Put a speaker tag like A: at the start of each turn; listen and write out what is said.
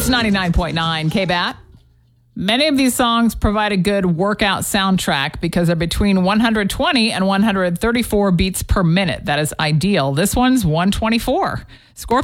A: It's 99.9 KBAT. Many of these songs provide a good workout soundtrack because they're between 120 and 134 beats per minute. That is ideal. This one's 124. Scorpio.